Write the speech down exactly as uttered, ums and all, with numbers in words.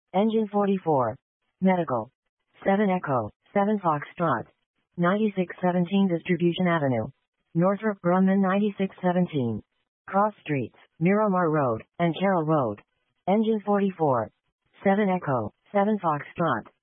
Engine forty-four. Medical. seven Echo, seven Foxtrot. ninety-six seventeen Distribution Avenue. Northrop Grumman ninety-six seventeen. Cross Streets, Miramar Road, and Carroll Road. Engine forty-four. seven Echo, seven Foxtrot.